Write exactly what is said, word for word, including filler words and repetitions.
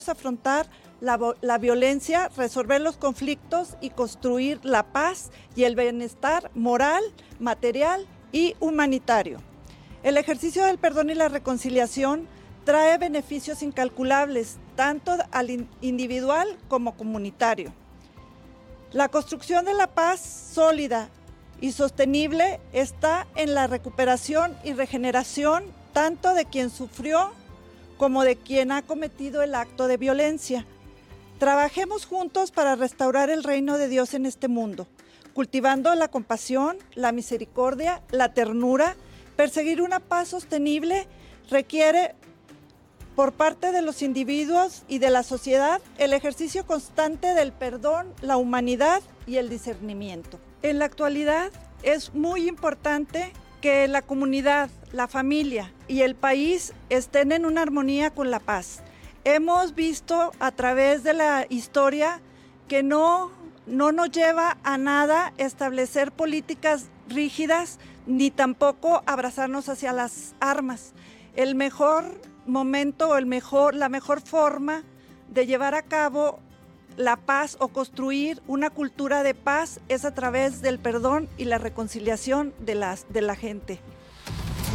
afrontar la, la violencia, resolver los conflictos y construir la paz y el bienestar moral, material y humanitario. El ejercicio del perdón y la reconciliación trae beneficios incalculables, tanto al individual como comunitario. La construcción de la paz sólida y sostenible está en la recuperación y regeneración tanto de quien sufrió como de quien ha cometido el acto de violencia. Trabajemos juntos para restaurar el reino de Dios en este mundo, cultivando la compasión, la misericordia, la ternura. Perseguir una paz sostenible requiere, por parte de los individuos y de la sociedad, el ejercicio constante del perdón, la humanidad y el discernimiento. En la actualidad es muy importante que la comunidad, la familia y el país estén en una armonía con la paz. Hemos visto a través de la historia que no, no nos lleva a nada establecer políticas rígidas ni tampoco abrazarnos hacia las armas. El mejor momento, el mejor, la mejor forma de llevar a cabo la paz o construir una cultura de paz es a través del perdón y la reconciliación de, las, de la gente.